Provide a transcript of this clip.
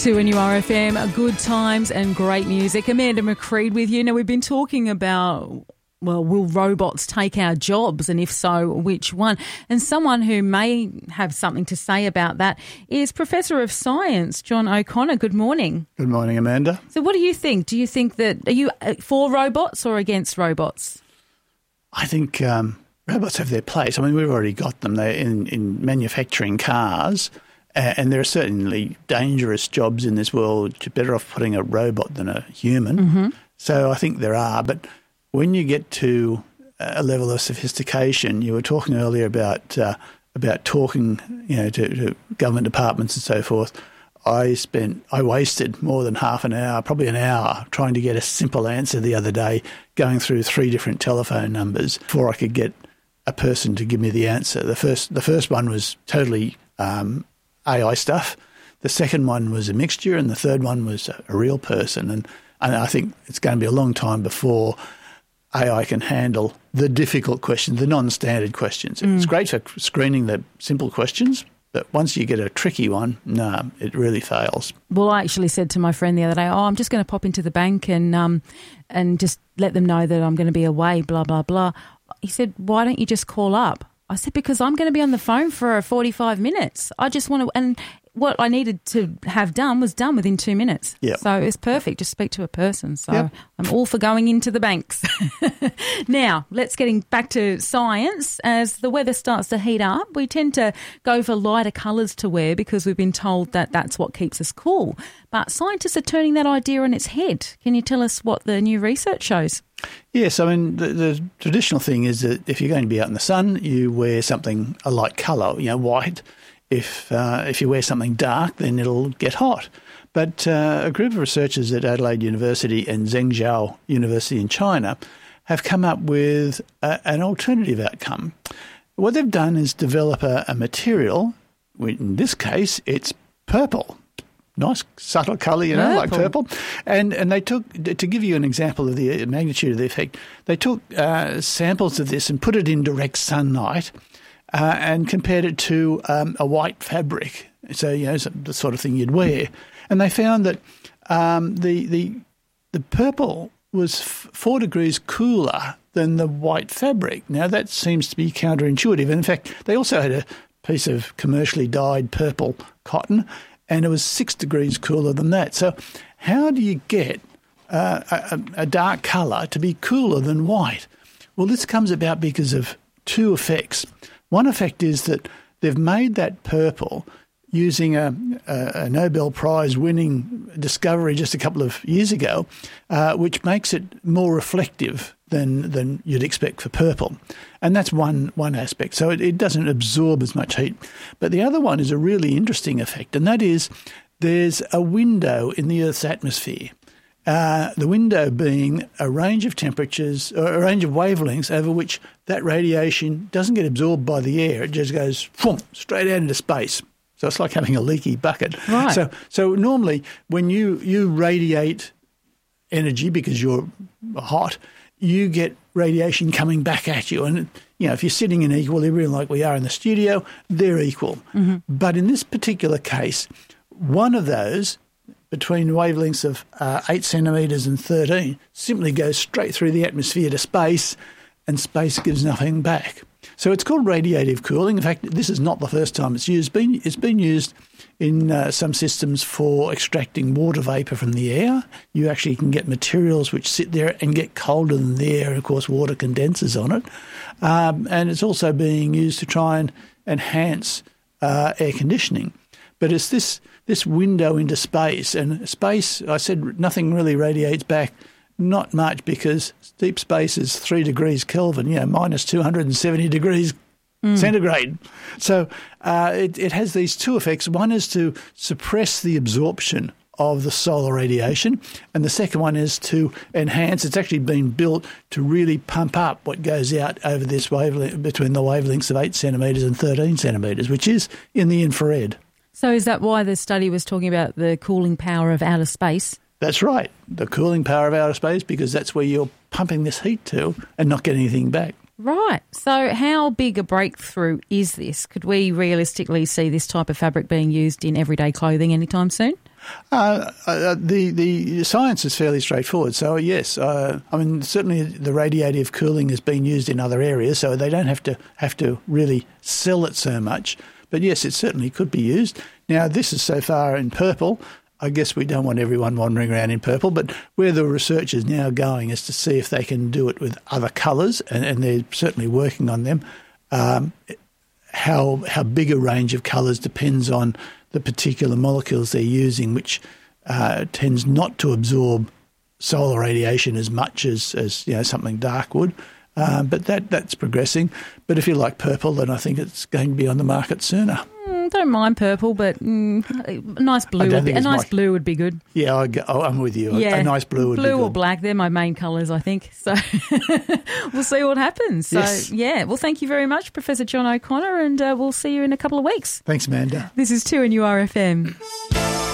To a new RFM, good times and great music. Amanda McCreed with you. Now, we've been talking about, well, will robots take our jobs, and if so, which one? And someone who may have something to say about that is Professor of Science, John O'Connor. Good morning. Good morning, Amanda. So what do you think? Do you think that, are you for robots or against robots? I think robots have their place. I mean, we've already got them. They're in manufacturing cars. And there are certainly dangerous jobs in this world. You're better off putting a robot than a human. Mm-hmm. So I think there are. But when you get to a level of sophistication, you were talking earlier about talking, to government departments and so forth. I wasted more than half an hour, probably an hour, trying to get a simple answer the other day, going through 3 different telephone numbers before I could get a person to give me the answer. The first one was totally AI stuff. The second one was a mixture, and the third one was a real person. And I think it's going to be a long time before AI can handle the difficult questions, the non-standard questions. It's great for screening the simple questions, but once you get a tricky one, it really fails. Well, I actually said to my friend the other day, I'm just going to pop into the bank and just let them know that I'm going to be away, blah, blah, blah. He said, why don't you just call up? I said, because I'm going to be on the phone for 45 minutes. I just want to, and what I needed to have done was done within 2 minutes. Yep. So it's perfect. Just speak to a person. So yep. I'm all for going into the banks. Now, let's get back to science. As the weather starts to heat up, we tend to go for lighter colours to wear because we've been told that that's what keeps us cool. But scientists are turning that idea on its head. Can you tell us what the new research shows? Yes, I mean, the traditional thing is that if you're going to be out in the sun, you wear something a light colour, white. If you wear something dark, then it'll get hot. But a group of researchers at Adelaide University and Zhengzhou University in China have come up with an alternative outcome. What they've done is develop a material, in this case, it's purple. Nice subtle colour, like purple. And they took, to give you an example of the magnitude of the effect, they took samples of this and put it in direct sunlight and compared it to a white fabric. So, the sort of thing you'd wear. And they found that the purple was 4 degrees cooler than the white fabric. Now, that seems to be counterintuitive. And in fact, they also had a piece of commercially dyed purple cotton, and it was 6 degrees cooler than that. So how do you get a dark colour to be cooler than white? Well, this comes about because of 2 effects. One effect is that they've made that purple using a Nobel Prize winning discovery just a couple of years ago, which makes it more reflective than you'd expect for purple. And that's one aspect. So it doesn't absorb as much heat. But the other one is a really interesting effect, and that is there's a window in the Earth's atmosphere. The window being a range of temperatures, or a range of wavelengths over which that radiation doesn't get absorbed by the air. It just goes straight out into space. So it's like having a leaky bucket. Right. So normally when you radiate energy because you're hot, you get radiation coming back at you. And, if you're sitting in equilibrium like we are in the studio, they're equal. Mm-hmm. But in this particular case, one of those, between wavelengths of 8 centimetres and 13, simply goes straight through the atmosphere to space, and space gives nothing back. So it's called radiative cooling. In fact, this is not the first time it's used. It's been used in some systems for extracting water vapour from the air. You actually can get materials which sit there and get colder than the air, and of course water condenses on it. And it's also being used to try and enhance air conditioning. But it's this window into space, and space, I said nothing really radiates back. Not much, because deep space is 3 degrees Kelvin, minus 270 degrees centigrade. So it has these 2 effects. One is to suppress the absorption of the solar radiation, and the second one is to enhance. It's actually been built to really pump up what goes out over this wavelength, between the wavelengths of 8 centimetres and 13 centimetres, which is in the infrared. So is that why the study was talking about the cooling power of outer space? That's right, the cooling power of outer space, because that's where you're pumping this heat to and not getting anything back. Right. So how big a breakthrough is this? Could we realistically see this type of fabric being used in everyday clothing anytime soon? The science is fairly straightforward. So, yes, certainly the radiative cooling has been used in other areas, so they don't have to really sell it so much. But, yes, it certainly could be used. Now, this is so far in purple. I guess we don't want everyone wandering around in purple, but where the research is now going is to see if they can do it with other colours, and they're certainly working on them. How big a range of colours depends on the particular molecules they're using, which tends not to absorb solar radiation as much as something dark would. But that's progressing. But if you like purple, then I think it's going to be on the market sooner. Don't mind purple, but a nice blue. Blue would be good. Yeah, I'm with you. Yeah. A nice blue would be good. Blue or black, they're my main colours, I think. So we'll see what happens. So, yes. Yeah. Well, thank you very much, Professor John O'Connor, and we'll see you in a couple of weeks. Thanks, Amanda. This is 2NURFM.